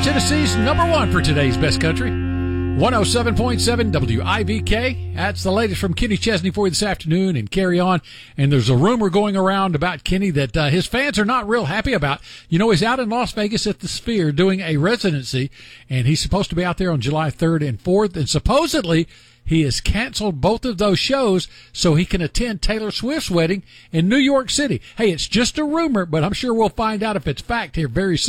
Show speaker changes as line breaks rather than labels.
Tennessee's number one for today's best country. 107.7 WIVK. That's the latest from Kenny Chesney for you this afternoon, and carry on. And there's a rumor going around about Kenny that his fans are not real happy about. You know, he's out in Las Vegas at the Sphere doing a residency, and he's supposed to be out there on July 3rd and 4th, and supposedly he has canceled both of those shows so he can attend Taylor Swift's wedding in New York City. Hey, it's just a rumor, but I'm sure we'll find out if it's fact here very soon.